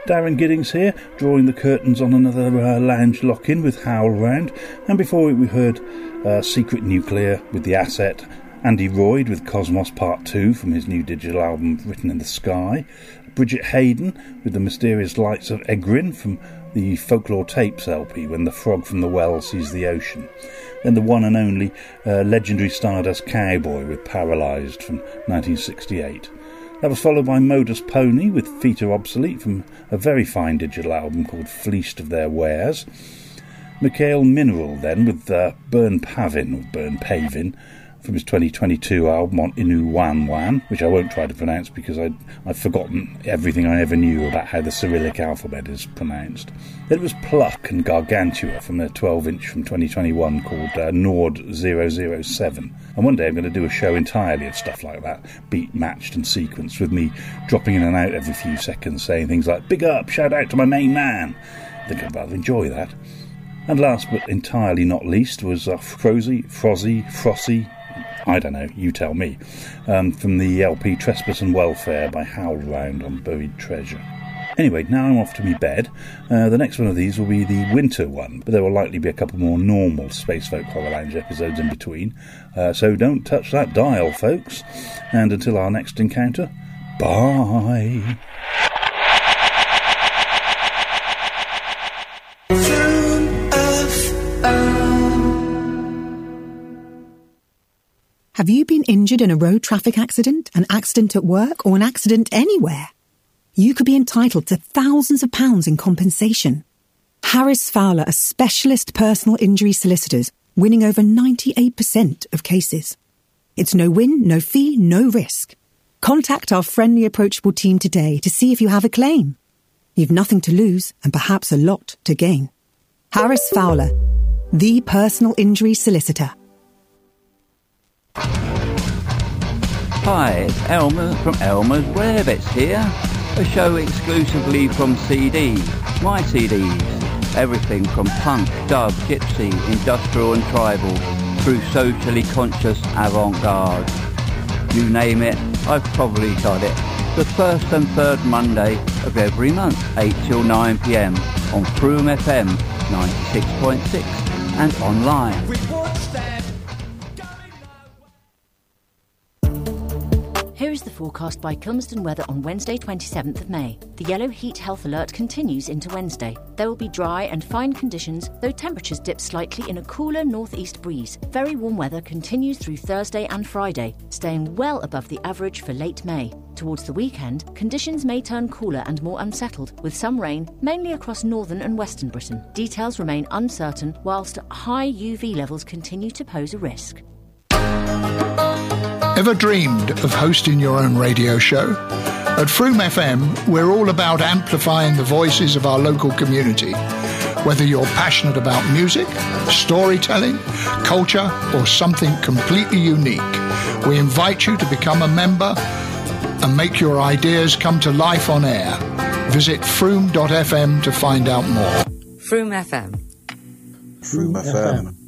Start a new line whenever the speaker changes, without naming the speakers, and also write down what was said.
Darren Giddings here, drawing the curtains on another lounge lock-in with Howl Round. And before it we heard Secret Nuclear with The Asset, Andy Royd with Cosmos Part 2 from his new digital album Written in the Sky, Bridget Hayden with The Mysterious Lights of Egrin from the Folklore Tapes LP, When the Frog from the Well Sees the Ocean. Then the one and only legendary Stardust Cowboy with Paralysed from 1968. That was followed by Modus Pony with Feet Are Obsolete from a very fine digital album called Fleeced of Their Wares. Mikhail Mineral then with Burn Pavin, or Burn Pavin, from his 2022 album on Inu Wan Wan, which I won't try to pronounce because I've forgotten everything I ever knew about how the Cyrillic alphabet is pronounced. Then it was Pluck and Gargantua from their 12-inch from 2021 called Nord 007. And one day I'm going to do a show entirely of stuff like that, beat matched and sequenced, with me dropping in and out every few seconds saying things like, big up, shout out to my main man. I think I'd rather enjoy that. And last but entirely not least was Frosty, I don't know, you tell me, from the LP Trespass and Welfare by Howl Round on Buried Treasure. Anyway, now I'm off to my bed. The next one of these will be the winter one, but there will likely be a couple more normal Space Folk Horror Lounge episodes in between. So don't touch that dial, folks. And until our next encounter, bye.
Have you been injured in a road traffic accident, an accident at work, or an accident anywhere? You could be entitled to thousands of pounds in compensation. Harris Fowler are specialist personal injury solicitors, winning over 98% of cases. It's no win, no fee, no risk. Contact our friendly, approachable team today to see if you have a claim. You've nothing to lose and perhaps a lot to gain. Harris Fowler, the personal injury solicitor.
Hi, it's Elmer from Elmer's Rarebits here. A show exclusively from CDs, my CDs. Everything from punk, dub, gypsy, industrial and tribal, through socially conscious avant-garde. You name it, I've probably got it. The first and third Monday of every month, 8 till 9 p.m. on Froome FM 96.6 and online.
Here is the forecast by Kilmersdon Weather on Wednesday 27th of May. The yellow heat health alert continues into Wednesday. There will be dry and fine conditions, though temperatures dip slightly in a cooler northeast breeze. Very warm weather continues through Thursday and Friday, staying well above the average for late May. Towards the weekend, conditions may turn cooler and more unsettled, with some rain, mainly across northern and western Britain. Details remain uncertain, whilst high UV levels continue to pose a risk.
Ever dreamed of hosting your own radio show? At Froome FM, we're all about amplifying the voices of our local community. Whether you're passionate about music, storytelling, culture, or something completely unique, we invite you to become a member and make your ideas come to life on air. Visit Froome.fm to find out more.
Froome FM.
Froome FM.